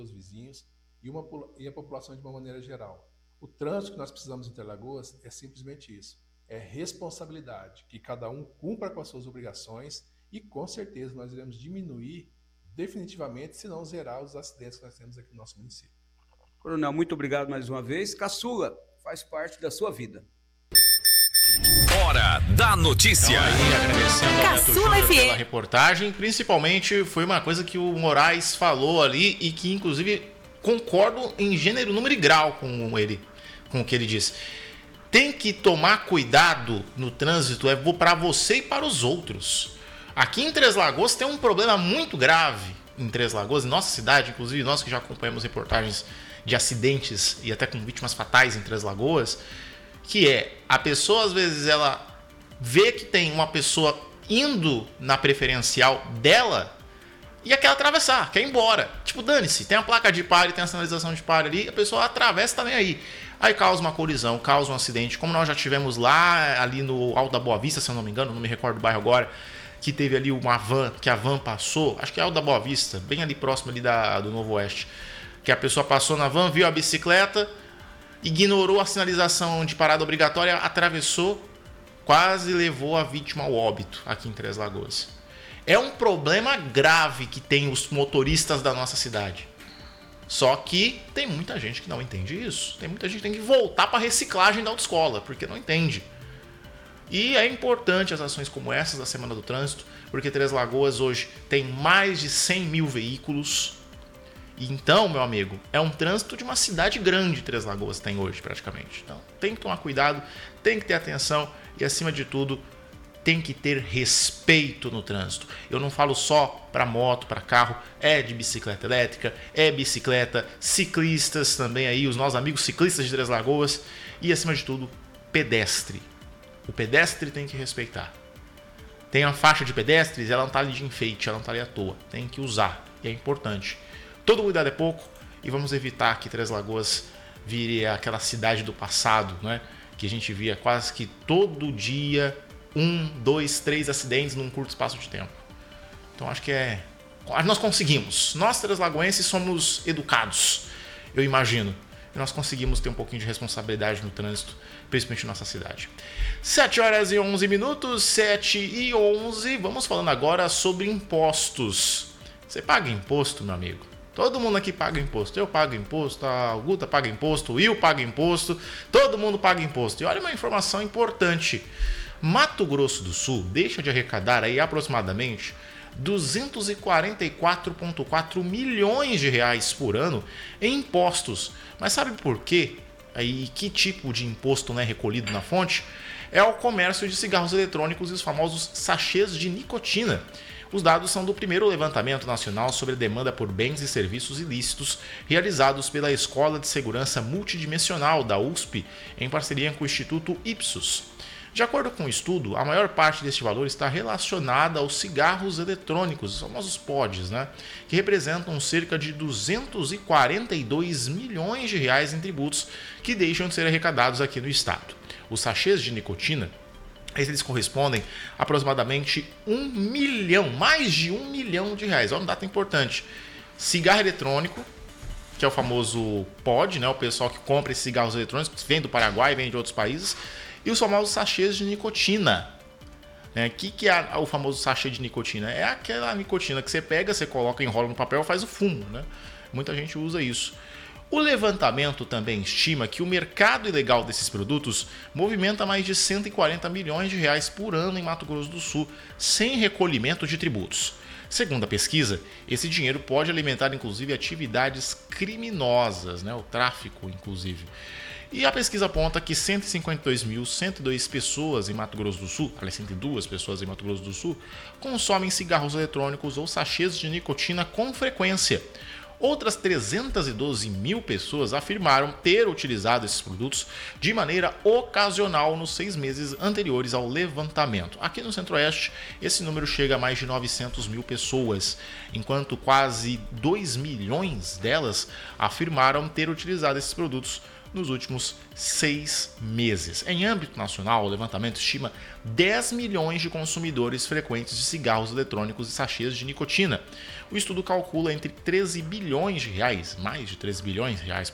os vizinhos e a população de uma maneira geral. O trânsito que nós precisamos em Interlagoas é simplesmente isso. É responsabilidade, que cada um cumpra com as suas obrigações e com certeza nós iremos diminuir definitivamente, se não zerar os acidentes que nós temos aqui no nosso município. Coronel, muito obrigado mais uma vez. Caçula, faz parte da sua vida. Hora da notícia. Então, aí, agradecendo ao Neto Caçula Júnior FM. pela reportagem. Principalmente foi uma coisa que o Moraes falou ali e que, inclusive, concordo em gênero, número e grau com ele, com o que ele disse. Tem que tomar cuidado no trânsito para você e para os outros. Aqui em Três Lagoas tem um problema muito grave em Três Lagoas, em nossa cidade, inclusive nós que já acompanhamos reportagens de acidentes e até com vítimas fatais em Três Lagoas, que é a pessoa às vezes ela vê que tem uma pessoa indo na preferencial dela e quer atravessar, quer ir embora. Tipo, dane-se, tem a placa de pare, tem a sinalização de pare ali, a pessoa atravessa, tá nem aí. Aí causa uma colisão, causa um acidente, como nós já tivemos lá ali no Alto da Boa Vista, se eu não me engano, não me recordo do bairro agora, que teve ali uma van, que a van passou, acho que é Alto da Boa Vista, bem ali próximo ali do Novo Oeste, que a pessoa passou na van, viu a bicicleta, ignorou a sinalização de parada obrigatória, atravessou, quase levou a vítima ao óbito aqui em Três Lagoas. É um problema grave que tem os motoristas da nossa cidade. Só que tem muita gente que não entende isso. Tem muita gente que tem que voltar para a reciclagem da autoescola, porque não entende. E é importante as ações como essas da Semana do Trânsito, porque Três Lagoas hoje tem mais de 100 mil veículos. Então, meu amigo, é um trânsito de uma cidade grande, Três Lagoas tem hoje praticamente. Então, tem que tomar cuidado, tem que ter atenção e, acima de tudo, tem que ter respeito no trânsito. Eu não falo só para moto, para carro, é de bicicleta elétrica, é bicicleta, ciclistas também aí, os nossos amigos ciclistas de Três Lagoas e, acima de tudo, pedestre. O pedestre tem que respeitar. Tem a faixa de pedestres, ela não está ali de enfeite, ela não está ali à toa. Tem que usar, e é importante. Todo cuidado é pouco e vamos evitar que Três Lagoas vire aquela cidade do passado, né? Que a gente via quase que todo dia 1, 2, 3 acidentes num curto espaço de tempo. Então acho que nós conseguimos. Nós, Três Lagoenses, somos educados, eu imagino. E nós conseguimos ter um pouquinho de responsabilidade no trânsito, principalmente na nossa cidade. 7h11, 7h11. Vamos falando agora sobre impostos. Você paga imposto, meu amigo? Todo mundo aqui paga imposto. Eu pago imposto, a Guta paga imposto, o Will paga imposto, todo mundo paga imposto. E olha uma informação importante. Mato Grosso do Sul deixa de arrecadar aí aproximadamente 244,4 milhões de reais por ano em impostos. Mas sabe por quê? Aí, que tipo de imposto não é recolhido na fonte? É o comércio de cigarros eletrônicos e os famosos sachês de nicotina. Os dados são do primeiro levantamento nacional sobre a demanda por bens e serviços ilícitos realizados pela Escola de Segurança Multidimensional da USP em parceria com o Instituto Ipsos. De acordo com o estudo, a maior parte deste valor está relacionada aos cigarros eletrônicos, os famosos pods, né? Que representam cerca de 242 milhões de reais em tributos que deixam de ser arrecadados aqui no estado. Os sachês de nicotina, eles correspondem a aproximadamente 1 milhão, mais de 1 milhão de reais. Olha um dado importante. Cigarro eletrônico, que é o famoso pod, né? O pessoal que compra esses cigarros eletrônicos, vem do Paraguai, vem de outros países. E os famosos sachês de nicotina. O que é o famoso sachê de nicotina? É aquela nicotina que você pega, você coloca, enrola no papel e faz o fumo, né? Muita gente usa isso. O levantamento também estima que o mercado ilegal desses produtos movimenta mais de 140 milhões de reais por ano em Mato Grosso do Sul, sem recolhimento de tributos. Segundo a pesquisa, esse dinheiro pode alimentar inclusive atividades criminosas, né? O tráfico inclusive. E a pesquisa aponta que 152.102 pessoas em Mato Grosso do Sul, aliás, 102 pessoas em Mato Grosso do Sul, consomem cigarros eletrônicos ou sachês de nicotina com frequência. Outras 312 mil pessoas afirmaram ter utilizado esses produtos de maneira ocasional nos 6 meses anteriores ao levantamento. Aqui no Centro-Oeste, esse número chega a mais de 900 mil pessoas, enquanto quase 2 milhões delas afirmaram ter utilizado esses produtos nos últimos 6 meses. Em âmbito nacional, o levantamento estima 10 milhões de consumidores frequentes de cigarros eletrônicos e sachês de nicotina. O estudo calcula entre 13 bilhões de reais, mais de 13 bilhões de reais